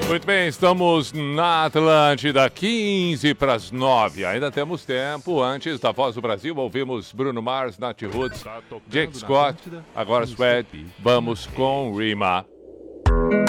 Muito bem, estamos na Atlântida, 15 para as 9. Ainda temos tempo. Antes da Voz do Brasil, ouvimos Bruno Mars, Nat Roots, Jake Scott, agora Sweat. Vamos com Rima.